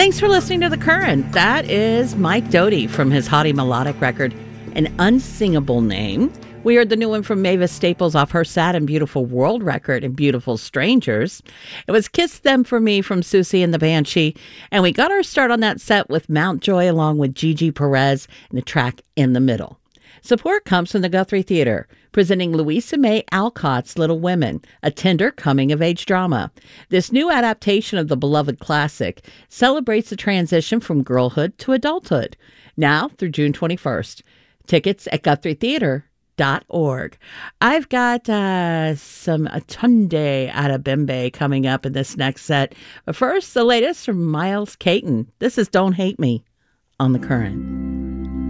Thanks for listening to The Current. That is Mike Doughty from his Hottie Melodic record, An Unsingable Name. We heard the new one from Mavis Staples off her Sad and Beautiful World record and Beautiful Strangers. It was Kiss Them For Me from Susie and the Banshee. And we got our start on that set with Mountjoy along with Gigi Perez and the track In the Middle. Support comes from the Guthrie Theater, presenting Louisa May Alcott's Little Women, a tender coming-of-age drama. This new adaptation of the beloved classic celebrates the transition from girlhood to adulthood, now through June 21st. Tickets at GuthrieTheater.org. I've got some Atunde Adebimbe coming up in this next set. But first, the latest from Miles Caton. This is Don't Hate Me on The Current.